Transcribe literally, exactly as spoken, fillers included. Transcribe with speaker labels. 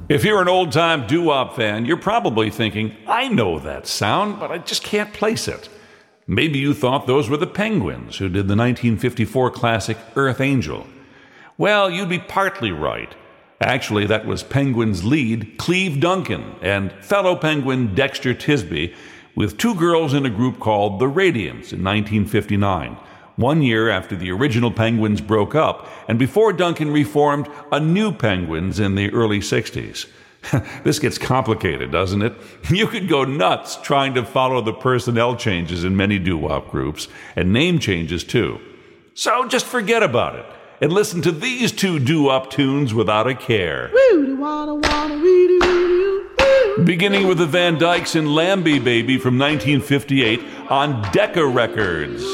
Speaker 1: If you're an old-time doo-wop fan, you're probably thinking, I know that sound, but I just can't place it. Maybe you thought those were the Penguins who did the nineteen fifty-four classic Earth Angel. Well, you'd be partly right. Actually, that was Penguins' lead, Cleve Duncan, and fellow Penguin Dexter Tisby, with two girls in a group called The Radiants in nineteen fifty-nine, one year after the original Penguins broke up, and before Duncan reformed a new Penguins in the early sixties. This gets complicated, doesn't it? You could go nuts trying to follow the personnel changes in many doo-wop groups, and name changes too. So just forget about it, and listen to these two doo-wop tunes without a care. Beginning with the Van Dykes and Lambie Baby from nineteen fifty-eight on Decca Records.